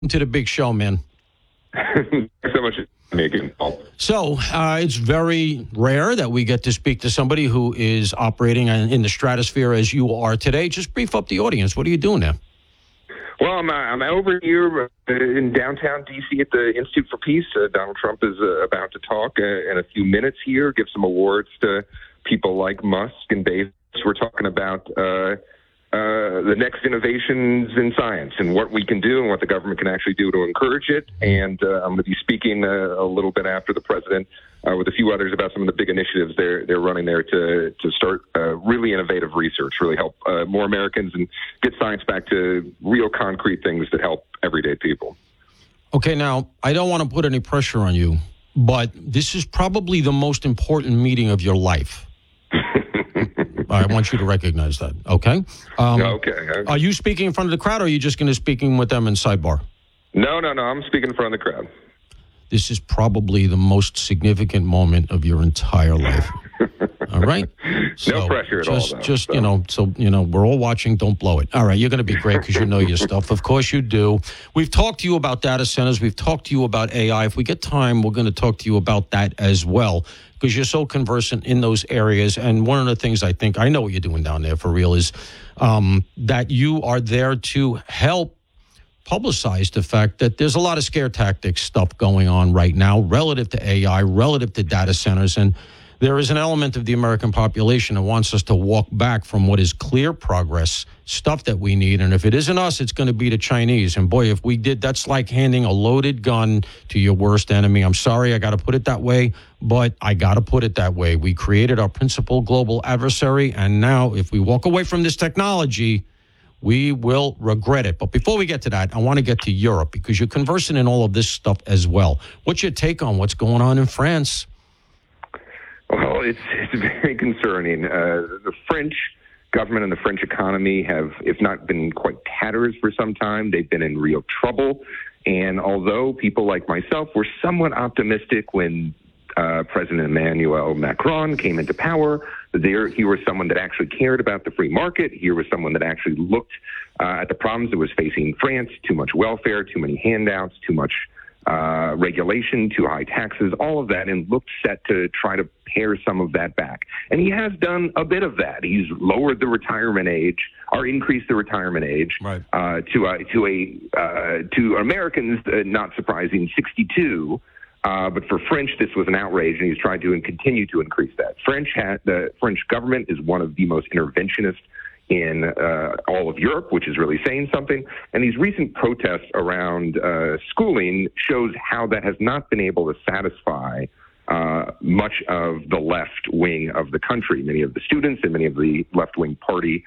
To the big show, man. Thanks so much for making. So it's very rare that we get to speak to somebody who is operating in the stratosphere as you are today. Just brief up the audience. What are you doing there? Well, I'm over here in downtown D.C. at the Institute for Peace. Donald Trump is about to talk in a few minutes here, give some awards to people like Musk and Bezos. We're talking about the next innovations in science and what we can do and what the government can actually do to encourage it. And I'm going to be speaking a little bit after the president with a few others about some of the big initiatives they're running there to start really innovative research, really help more Americans and get science back to real concrete things that help everyday people. Okay, now, I don't want to put any pressure on you, but this is probably the most important meeting of your life. I want you to recognize that, okay? Okay. Are you speaking in front of the crowd, or are you just going to speaking with them in sidebar? No. I'm speaking in front of the crowd. This is probably the most significant moment of your entire life. All right? So no pressure at all, though. Just, we're all watching. Don't blow it. All right, you're going to be great because you know your stuff. Of course you do. We've talked to you about data centers. We've talked to you about AI. If we get time, we're going to talk to you about that as well because you're so conversant in those areas. And one of the things I know what you're doing down there for real is that you are there to help publicize the fact that there's a lot of scare tactics stuff going on right now relative to AI, relative to data centers. And there is an element of the American population that wants us to walk back from what is clear progress, stuff that we need. And if it isn't us, it's going to be the Chinese. And boy, if we did, that's like handing a loaded gun to your worst enemy. I'm sorry, I got to put it that way, but I got to put it that way. We created our principal global adversary. And now if we walk away from this technology, we will regret it. But before we get to that, I want to get to Europe because you're conversing in all of this stuff as well. What's your take on what's going on in France? Well, it's very concerning. The French government and the French economy have, if not been quite tatters for some time, they've been in real trouble. And although people like myself were somewhat optimistic when President Emmanuel Macron came into power, he was someone that actually cared about the free market. He was someone that actually looked at the problems that was facing France, too much welfare, too many handouts, too much regulation, too high taxes, all of that, and looked set to try to pare some of that back. And he has done a bit of that. He's lowered the retirement age, or increased the retirement age right. to Americans, not surprising, 62. But for French, this was an outrage, and he's tried to continue to increase that. The French government is one of the most interventionist in all of Europe, which is really saying something. And these recent protests around schooling shows how that has not been able to satisfy much of the left wing of the country. Many of the students and many of the left-wing party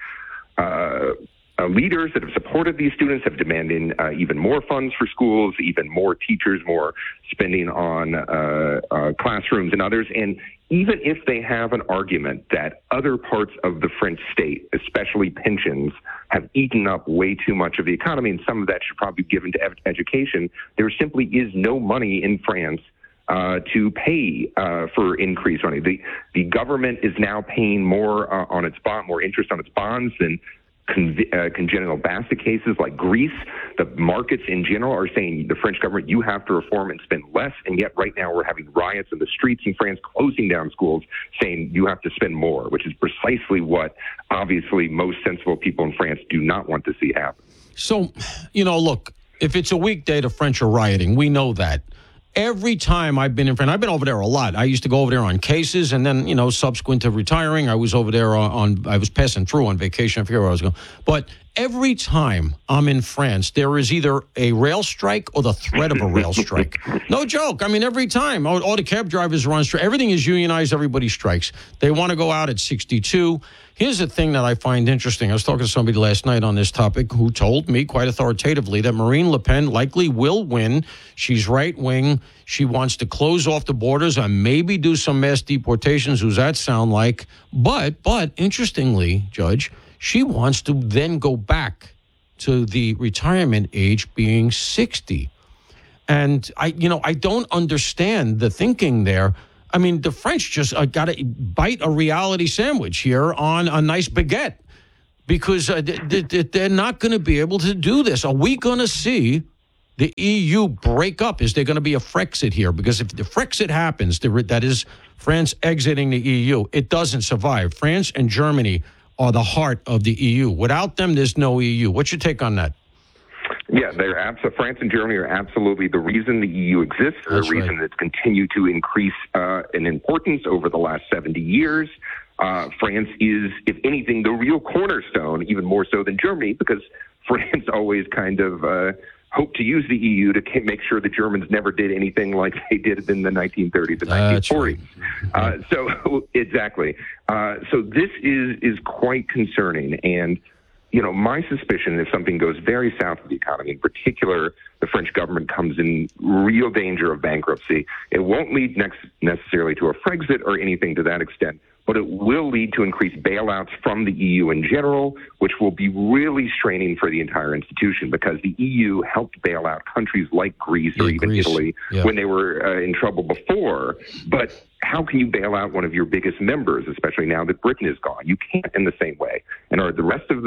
leaders that have supported these students have demanded even more funds for schools, even more teachers, more spending on classrooms and others. And even if they have an argument that other parts of the French state, especially pensions, have eaten up way too much of the economy, and some of that should probably be given to education, there simply is no money in France to pay for increased money. The government is now paying more on its bond, more interest on its bonds than congenital basket cases like Greece. The markets in general are saying the French government, you have to reform and spend less, and yet right now we're having riots in the streets in France, closing down schools, saying you have to spend more, which is precisely what obviously most sensible people in France do not want to see happen. So, look, if it's a weekday, the French are rioting. We know that. Every time I've been in France, I've been over there a lot. I used to go over there on cases, and then, subsequent to retiring, I was over there I was passing through on vacation. I forget where I was going. But every time I'm in France, there is either a rail strike or the threat of a rail strike. No joke. I mean, every time. All the cab drivers are on strike. Everything is unionized. Everybody strikes. They want to go out at 62. Here's the thing that I find interesting. I was talking to somebody last night on this topic who told me quite authoritatively that Marine Le Pen likely will win. She's right-wing. She wants to close off the borders and maybe do some mass deportations. Who's that sound like? But interestingly, Judge, she wants to then go back to the retirement age being 60. And I don't understand the thinking there. I mean, the French just got to bite a reality sandwich here on a nice baguette because they're not going to be able to do this. Are we going to see the EU break up? Is there going to be a Frexit here? Because if the Frexit happens, that is France exiting the EU, it doesn't survive. France and Germany are the heart of the EU. Without them, there's no EU. What's your take on that? Yeah, France and Germany are absolutely the reason the EU exists, the reason it's continued to increase in importance over the last 70 years. France is, if anything, the real cornerstone, even more so than Germany, because France always kind of hoped to use the EU to make sure the Germans never did anything like they did in the 1930s and 1940s. Right. Exactly. So this is quite concerning. And, you know, my suspicion, if something goes very south of the economy, in particular, the French government comes in real danger of bankruptcy, it won't lead necessarily to a Frexit or anything to that extent, but it will lead to increased bailouts from the EU in general, which will be really straining for the entire institution, because the EU helped bail out countries like Greece or even Italy when they were in trouble before. But how can you bail out one of your biggest members, especially now that Britain is gone? You can't in the same way. And are the rest of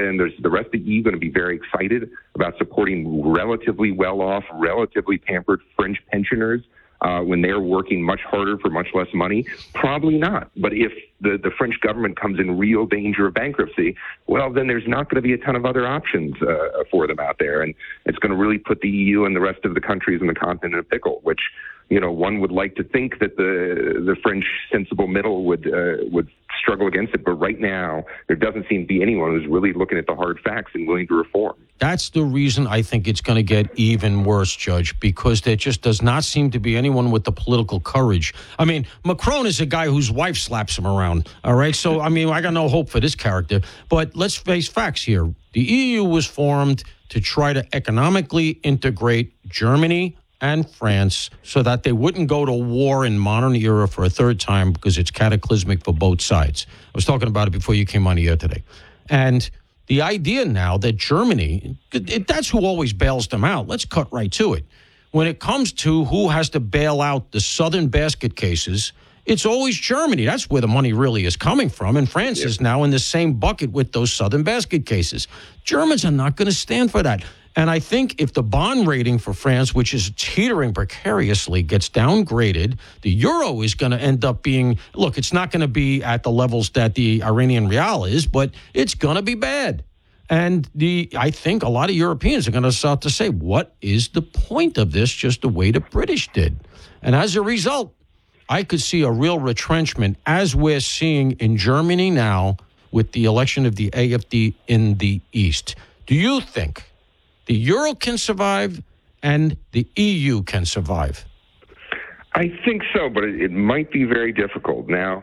the EU going to be very excited about supporting relatively well-off, relatively pampered French pensioners when they're working much harder for much less money? Probably not. But if the French government comes in real danger of bankruptcy, well, then there's not going to be a ton of other options for them out there. And it's going to really put the EU and the rest of the countries in the continent in a pickle, which, you know, one would like to think that the French sensible middle would struggle against it. But right now, there doesn't seem to be anyone who's really looking at the hard facts and willing to reform. That's the reason I think it's going to get even worse, Judge, because there just does not seem to be anyone with the political courage. I mean, Macron is a guy whose wife slaps him around, all right? So, I mean, I got no hope for this character. But let's face facts here. The EU was formed to try to economically integrate Germany and France so that they wouldn't go to war in modern era for a third time, because it's cataclysmic for both sides. I was talking about it before you came on the air today. And the idea now that Germany, that's who always bails them out. Let's cut right to it. When it comes to who has to bail out the southern basket cases, it's always Germany. That's where the money really is coming from. And France is now in the same bucket with those southern basket cases. Germans are not going to stand for that. And I think if the bond rating for France, which is teetering precariously, gets downgraded, the euro is going to end up being, look, it's not going to be at the levels that the Iranian rial is, but it's going to be bad. And I think a lot of Europeans are going to start to say, what is the point of this, just the way the British did? And as a result, I could see a real retrenchment, as we're seeing in Germany now with the election of the AfD in the East. Do you think the euro can survive and the EU can survive? I think so, but it might be very difficult. Now,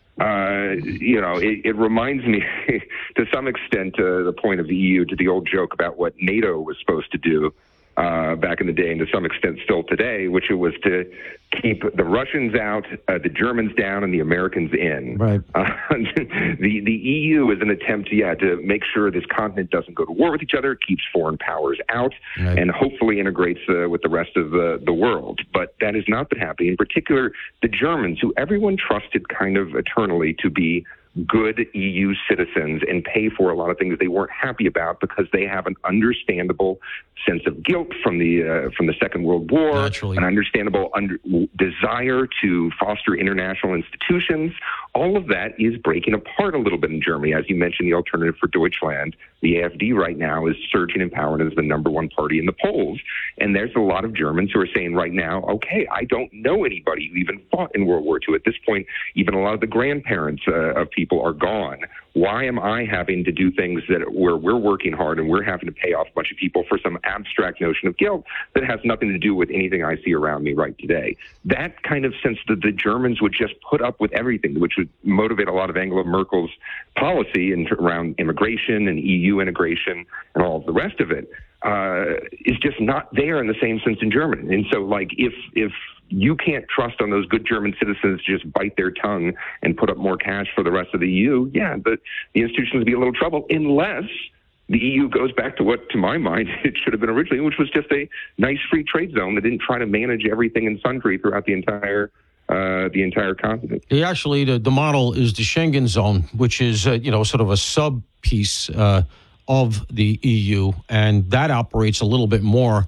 you know, it reminds me to some extent, the point of the EU, to the old joke about what NATO was supposed to do back in the day, and to some extent still today, which it was to keep the Russians out, the Germans down, and the Americans in. Right. The EU is an attempt, to make sure this continent doesn't go to war with each other, keeps foreign powers out, right, and hopefully integrates with the rest of the world. But that has not been happening. In particular, the Germans, who everyone trusted kind of eternally to be good EU citizens and pay for a lot of things they weren't happy about, because they have an understandable sense of guilt from the Second World War, naturally, an understandable desire to foster international institutions. All of that is breaking apart a little bit in Germany. As you mentioned, the Alternative for Deutschland, the AfD right now, is surging in power and is the number one party in the polls. And there's a lot of Germans who are saying right now, okay, I don't know anybody who even fought in World War II. At this point, even a lot of the grandparents of people are gone. Why am I having to do things where we're working hard and we're having to pay off a bunch of people for some abstract notion of guilt that has nothing to do with anything I see around me right today? That kind of sense that the Germans would just put up with everything, which would motivate a lot of Angela Merkel's policy around immigration and EU integration and all of the rest of it, is just not there in the same sense in Germany. And so, like, if you can't trust on those good German citizens to just bite their tongue and put up more cash for the rest of the EU, the institutions would be in a little trouble, unless the EU goes back to what, to my mind, it should have been originally, which was just a nice free trade zone that didn't try to manage everything and sundry throughout the entire continent. Actually, the model is the Schengen zone, which is sort of a sub piece of the EU, and that operates a little bit more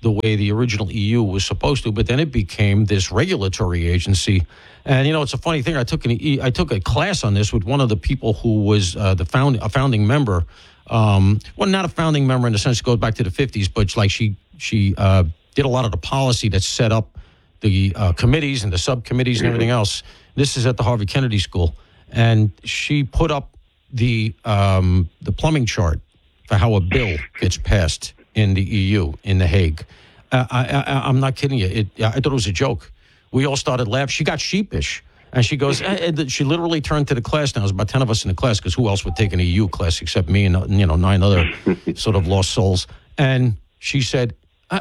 the way the original EU was supposed to, but then it became this regulatory agency. And, it's a funny thing. I took a class on this with one of the people who was a founding member. Well, not a founding member in the sense it goes back to the 50s, but it's like she did a lot of the policy that set up the committees and the subcommittees and everything else. This is at the Harvard Kennedy School. And she put up the plumbing chart for how a bill gets passed in the EU, in The Hague. I'm not kidding you. I thought it was a joke. We all started laughing. She got sheepish. And she goes, she literally turned to the class. Now, there's about 10 of us in the class, because who else would take an EU class except me and 9 other sort of lost souls. And she said,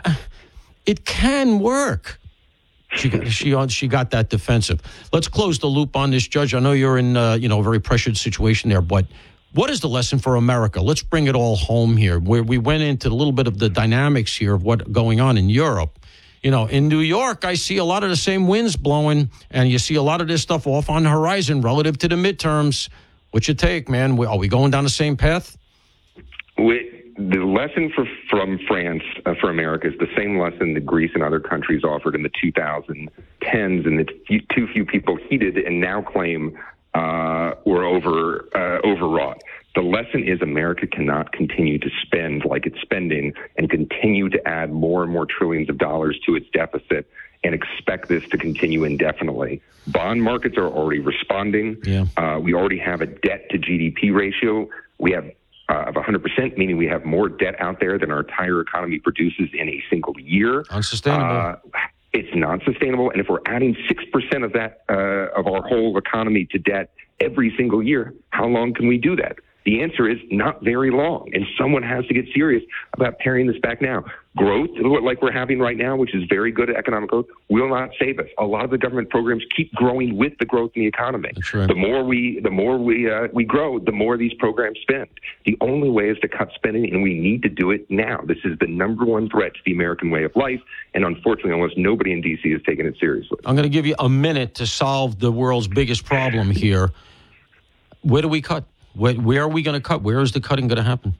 it can work. She got that defensive. Let's close the loop on this, Judge. I know you're in a very pressured situation there, but what is the lesson for America? Let's bring it all home here, where we went into a little bit of the dynamics here of what's going on in Europe. In New York, I see a lot of the same winds blowing, and you see a lot of this stuff off on the horizon relative to the midterms. What's your take, man? Are we going down the same path? The lesson from France for America is the same lesson that Greece and other countries offered in the 2010s, and that too few people heeded and now claim were overwrought. The lesson is America cannot continue to spend like it's spending and continue to add more and more trillions of dollars to its deficit and expect this to continue indefinitely. Bond markets are already responding. Yeah. We already have a debt to GDP ratio. We have of 100%, meaning we have more debt out there than our entire economy produces in a single year. Unsustainable. It's not sustainable. And if we're adding 6% of that, of our whole economy to debt every single year, how long can we do that? The answer is not very long, and someone has to get serious about paring this back now. Growth, like we're having right now, which is very good at economic growth, will not save us. A lot of the government programs keep growing with the growth in the economy. That's right. The more we grow, the more these programs spend. The only way is to cut spending, and we need to do it now. This is the number one threat to the American way of life, and unfortunately, almost nobody in D.C. is taking it seriously. I'm going to give you a minute to solve the world's biggest problem here. Where do we cut? Where are we going to cut? Where is the cutting going to happen?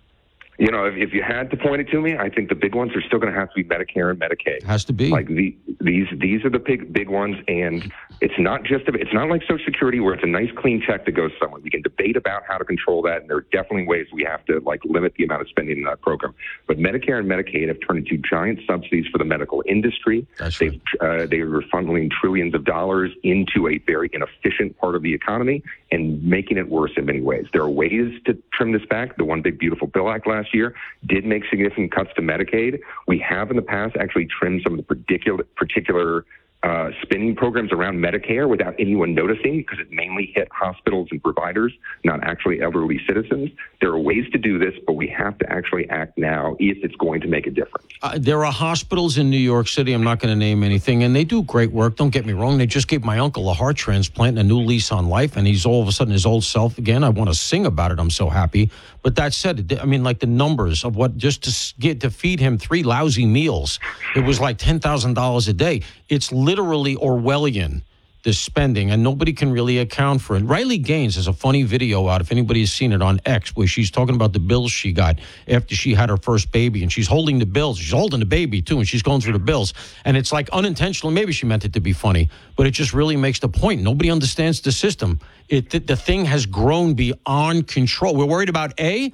If you had to point it to me, I think the big ones are still going to have to be Medicare and Medicaid. It has to be. Like these are the big ones, and it's not like Social Security where it's a nice clean check that goes somewhere. We can debate about how to control that, and there are definitely ways we have to limit the amount of spending in that program. But Medicare and Medicaid have turned into giant subsidies for the medical industry. That's right. They are funneling trillions of dollars into a very inefficient part of the economy and making it worse in many ways. There are ways to trim this back. The One Big Beautiful Bill Act last year did make significant cuts to Medicaid. We have in the past actually trimmed some of the particular spending programs around Medicare without anyone noticing, because it mainly hit hospitals and providers, not actually elderly citizens. There are ways to do this, but we have to actually act now if it's going to make a difference. There are hospitals in New York City, I'm not going to name anything, and they do great work. Don't get me wrong. They just gave my uncle a heart transplant and a new lease on life, and he's all of a sudden his old self again. I want to sing about it. I'm so happy. But that said, I mean, the numbers of what just to feed him 3 lousy meals, it was like $10,000 a day. It's literally Orwellian, this spending, and nobody can really account for it. Riley Gaines has a funny video out, if anybody has seen it, on X, where she's talking about the bills she got after she had her first baby, and she's holding the bills. She's holding the baby, too, and she's going through the bills. And it's unintentional. Maybe she meant it to be funny, but it just really makes the point. Nobody understands the system. The thing has grown beyond control. We're worried about AI,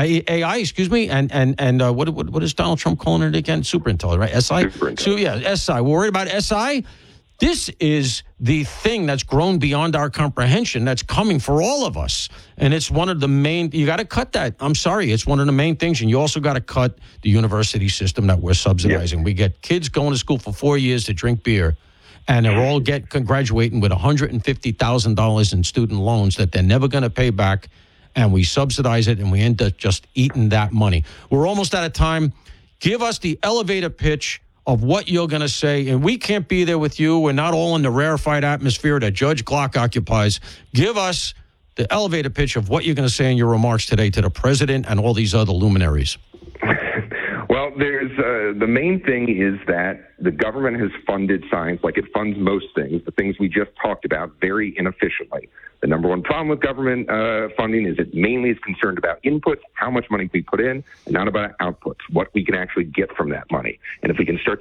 and what is Donald Trump calling it again? Superintelligence, right? SI? Superintelligence. SI. We're worried about SI. This is the thing that's grown beyond our comprehension that's coming for all of us. And it's one of the main, you got to cut that. I'm sorry. It's one of the main things. And you also got to cut the university system that we're subsidizing. Yeah. We get kids going to school for 4 years to drink beer, and they're all graduating with $150,000 in student loans that they're never going to pay back. And we subsidize it, and we end up just eating that money. We're almost out of time. Give us the elevator pitch of what you're going to say, and we can't be there with you. We're not all in the rarefied atmosphere that Judge Glock occupies. Give us the elevator pitch of what you're going to say in your remarks today to the president and all these other luminaries. Well, there's the main thing is that the government has funded science like it funds most things, the things we just talked about, very inefficiently. The number one problem with government funding is it mainly is concerned about inputs, how much money we put in, and not about outputs, what we can actually get from that money. And if we can start